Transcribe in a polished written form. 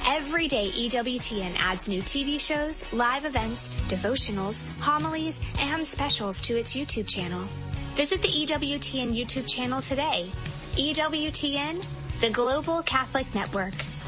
Every day, EWTN adds new TV shows, live events, devotionals, homilies, and specials to its YouTube channel. Visit the EWTN YouTube channel today. EWTN, the Global Catholic Network.